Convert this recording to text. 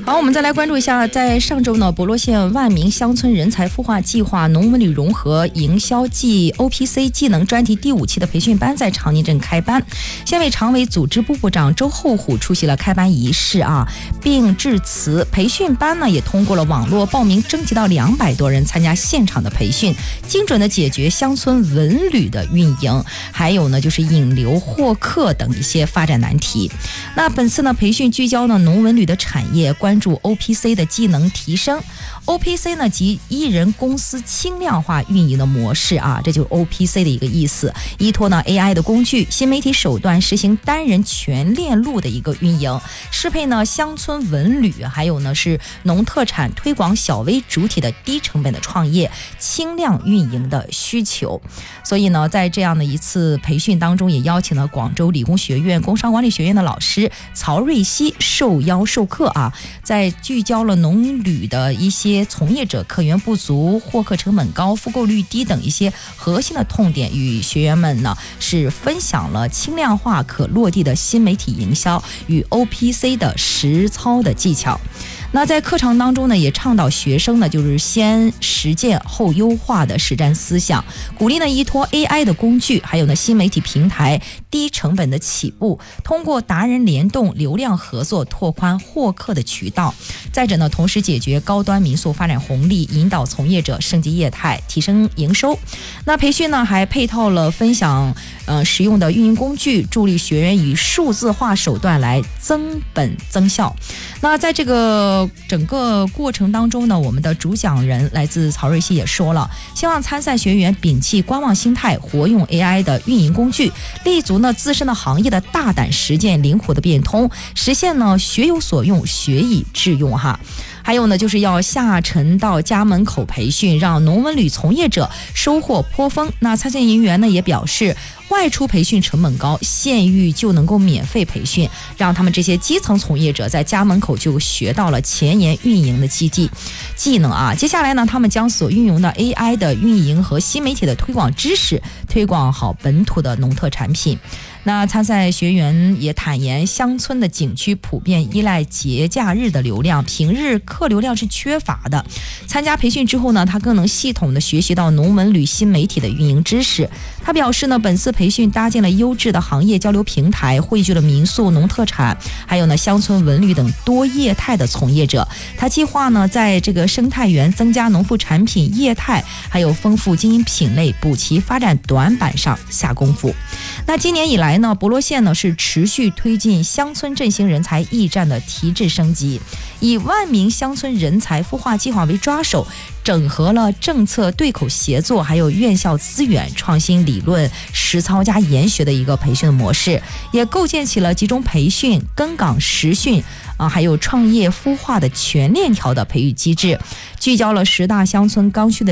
好，我们再来关注一下，在上周呢，博罗县万名乡村人才孵化计划农文旅融合营销暨 OPC 技能专题第5期的培训班在长宁镇开班。县委常委组织部部长周厚虎出席了开班仪式并致辞。培训班呢也通过了网络报名征集到200多人参加现场的培训，精准的解决乡村文旅的运营，还有呢就是引流获客等一些发展难题。那本次呢培训聚焦呢农文旅的产业，关注 OPC 的技能提升。OPC 呢即一人公司轻量化运营的模式这就是 OPC 的一个意思。依托呢 AI 的工具、新媒体手段，实行单人全链路的一个运营，适配呢乡村文旅，还有呢是农特产推广小微主体的低成本的创业、轻量运营的需求。所以呢在这样的一次培训当中，也邀请了广州理工学院工商管理学院的老师曹瑞希受邀授课在聚焦了农旅的一些从业者客源不足、获客成本高、复购率低等一些核心的痛点，与学员们呢是分享了轻量化可落地的新媒体营销与 OPC 的实操的技巧。那在课程当中呢，也倡导学生呢就是先实践后优化的实战思想，鼓励呢依托 AI 的工具，还有呢新媒体平台低成本的起步，通过达人联动、流量合作拓宽获客的渠道。再者呢，同时解决高端民宿发展红利，引导从业者升级业态，提升营收。那培训呢还配套了分享实用的运营工具，助力学员以数字化手段来增本增效。那在这个整个过程当中呢，我们的主讲人来自曹瑞希也说了，希望参赛学员摒弃观望心态，活用 AI 的运营工具，立足呢自身的行业的大胆实践，灵活的变通，实现呢学有所用，学以致用还有呢就是要下沉到家门口培训，让农文旅从业者收获颇丰。那参赛人员呢也表示，外出培训成本高，县域就能够免费培训，让他们这些基层从业者在家门口就学到了前沿运营的技能接下来呢，他们将所运用的 AI 的运营和新媒体的推广知识，推广好本土的农特产品。那参赛学员也坦言，乡村的景区普遍依赖节假日的流量，平日客流量是缺乏的。参加培训之后呢，他更能系统的学习到农文旅新媒体的运营知识。他表示呢，本次培训搭建了优质的行业交流平台，汇聚了民宿、农特产，还有呢乡村文旅等多业态的从业者。他计划呢，在这个生态园增加农副产品业态，还有丰富经营品类，补齐发展短板上下功夫。那今年以来呢，博罗县呢是持续推进乡村振兴人才驿站的提质升级，以万名乡村人才孵化计划为抓手，整合了政策对口协作，还有院校资源、创新理论、实操加研学的一个培训的模式，也构建起了集中培训、跟岗实训还有创业孵化的全链条的培育机制，聚焦了10大乡村刚需的